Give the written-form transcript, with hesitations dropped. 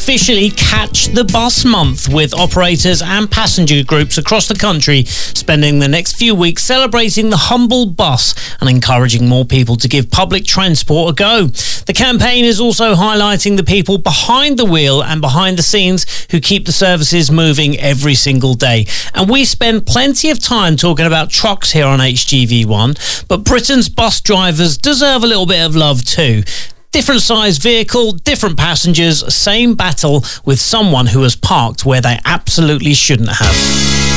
officially Catch the Bus Month, with operators and passenger groups across the country spending the next few weeks celebrating the humble bus and encouraging more people to give public transport a go. The campaign is also highlighting the people behind the wheel and behind the scenes who keep the services moving every single day. And we spend plenty of time talking about trucks here on HGV1, but Britain's bus drivers deserve a little bit of love too. Different size vehicle, different passengers, same battle with someone who has parked where they absolutely shouldn't have.